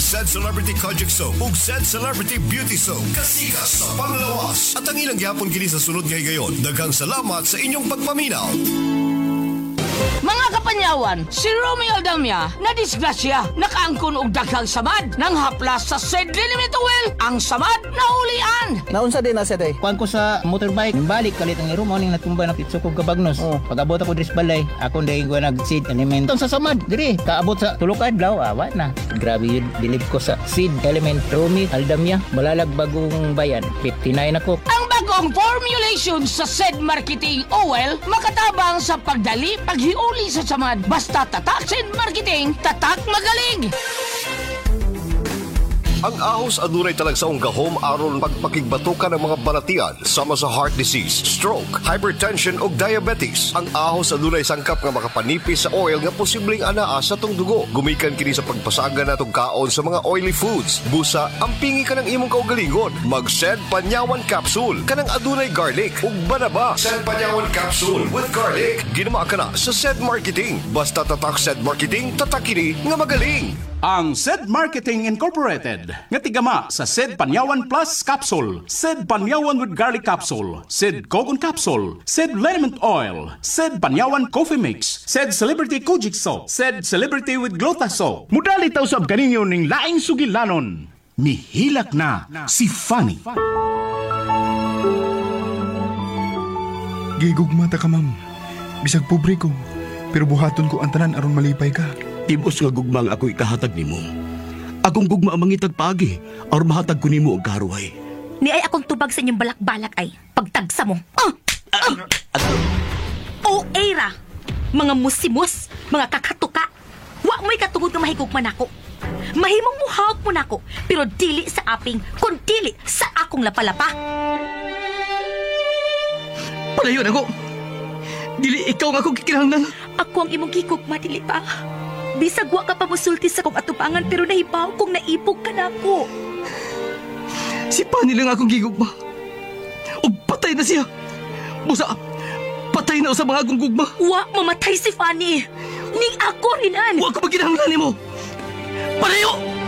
Said Celebrity Kojic Soap ug Said Celebrity Beauty Soap. Kasikas sa panglawas. At ang ilang gyapon kini sa sunod nga higayon. Daghang salamat sa inyong pagpaminaw. Mga kapanyawan, si Romeo Aldamia na disgrasya, nakaangkon og daghang samad nang haplas sa said Liniment Oil, ang samad na ulian. Naunsa din na siya day? Kuan ko sa motorbike, balik kalit ang iro mo ning natumba na pitso kog kabagnos. Pag-abot ako dris balay, ako ndey ko nag-seed element. Sa samad diri, kaabot sa tulo ka adlaw, awa na. Grabe yun, bilib ko sa seed element Romeo Aldamia, balalag bagong bayan, 59 ako. Ang bagong formulation sa said marketing oil makatabang sa pagdali, paghiuli sa samad. Basta tatak said marketing, tatak magaling. Ang ahos adunay talagsaong gahom aron pagpakigbatukan ng mga balatian sama sa heart disease, stroke, hypertension ug diabetes. Ang ahos adunay sangkap nga makapanipis sa oil nga posibleng anaa sa tong dugo. Gumikan kini sa pagpasaga natong kaon sa mga oily foods. Busa, ampingi ka ng imong kaugalingon. Mag-Sed Panyawan Capsule kanang adunay garlic ug banaba. Sed Panyawan Capsule with garlic. Ginama ka na sa Sed Marketing. Basta tatak Sed Marketing, tatak kini nga magaling. Ang SED Marketing Incorporated nga tigama sa SED Panyawan Plus Capsule, SED Panyawan with Garlic Capsule, SED Coconut Capsule, SED Liniment Oil, SED Panyawan Coffee Mix, SED Celebrity Kojic Soap, SED Celebrity with Gluta Soap. Mudali taw sab kaninyo ning laing sugilanon. Mihilak na si Fanny. Gigugmata ka, ma'am. Bisag pobre ko, pero buhaton ko ang tanan aron malipay ka. Tibos nga gugmang ako ikahatag nimo. Akong gugma ang mangitag pagi, or mahatag ko nimo og karuhay. Ni ay akong tubag sa inyong balak-balak ay pagtagsa mo. O era, mga musimos, mga kakatuka. Wa mo'y katungod nga mahigugman ako. Mahimong muhawak mo nako, pero dili sa aping, kun dili sa akong lapalapa. Palayon ako. Dili ikaw nga akong kikinahanglan. Ako ang imong gigugma, dili pa. Bisag wa ka pa musulti sa kong atubangan, pero nahibaw kong naipog ka na ako. Si Pani lang akong gigugma. O patay na siya. Busa, patay na sa mga akong gugma. Wa mamatay si Fanny. Ning ako rinan. Wa ko maginahanglan mo. Palayo!